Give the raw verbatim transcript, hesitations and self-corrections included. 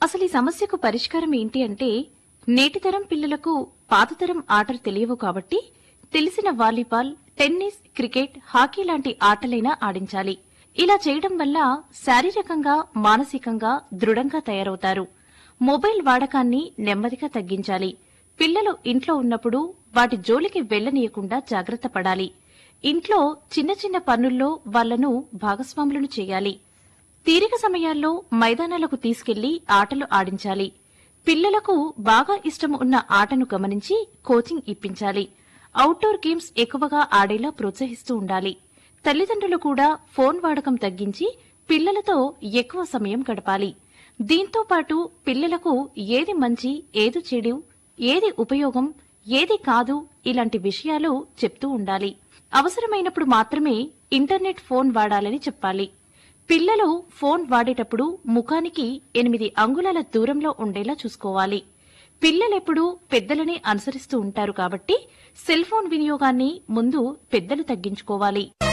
అసలు ఈ సమస్యకు పరిష్కారం ఏంటి అంటే, నేటి తరం పిల్లలకు పాత తరం ఆటలు తెలియవు కాబట్టి తెలిసిన వాలీబాల్, టెన్నిస్, క్రికెట్, హాకీ లాంటి ఆటలైనా ఆడించాలి. ఇలా చేయడం వల్ల శారీరకంగా, మానసికంగా దృఢంగా తయారవుతారు. మొబైల్ వాడకాన్ని నెమ్మదిగా తగ్గించాలి. పిల్లలు ఇంట్లో ఉన్నప్పుడు వాటి జోలికి వెళ్లనీయకుండా జాగ్రత్త పడాలి. ఇంట్లో చిన్న చిన్న పనుల్లో వాళ్లను భాగస్వాములను చేయాలి. తీరిక సమయాల్లో మైదానాలకు తీసుకెళ్లి ఆటలు ఆడించాలి. పిల్లలకు బాగా ఇష్టం ఉన్న ఆటను గమనించి కోచింగ్ ఇప్పించాలి. అవుట్డోర్ గేమ్స్ ఎక్కువగా ఆడేలా ప్రోత్సహిస్తూ ఉండాలి. తల్లిదండ్రులు కూడా ఫోన్ వాడకం తగ్గించి పిల్లలతో ఎక్కువ సమయం గడపాలి. దీంతో పాటు పిల్లలకు ఏది మంచి, ఏది చెడు, ఏది ఉపయోగం, ఏది కాదు ఇలాంటి విషయాలు చెప్తూ ఉండాలి. అవసరమైనప్పుడు మాత్రమే ఇంటర్నెట్, ఫోన్ వాడాలని చెప్పాలి. పిల్లలు ఫోన్ వాడేటప్పుడు ముఖానికి ఎనిమిది అంగుళాల దూరంలో ఉండేలా చూసుకోవాలి. పిల్లలెప్పుడూ పెద్దలనే అనుసరిస్తూ ఉంటారు కాబట్టి సెల్ ఫోన్ వినియోగాన్ని ముందు పెద్దలు తగ్గించుకోవాలి.